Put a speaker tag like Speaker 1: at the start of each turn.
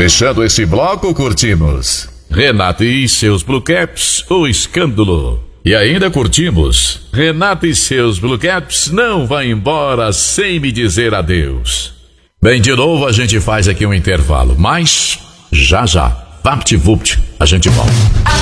Speaker 1: Fechando esse bloco, curtimos Renata e seus Blue Caps, O Escândalo. E ainda curtimos Renata e seus Blue Caps, Não Vai Embora Sem Me Dizer Adeus. Bem, de novo a gente faz aqui um intervalo, mas já, VaptVupt, a gente volta.